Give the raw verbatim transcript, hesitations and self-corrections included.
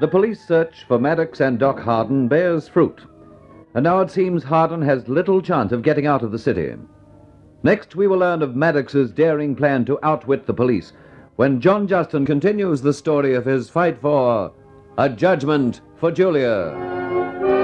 The police search for Maddox and Doc Harden bears fruit, and now it seems Harden has little chance of getting out of the city. Next, we will learn of Maddox's daring plan to outwit the police, when John Justin continues the story of his fight for a judgment for Julia.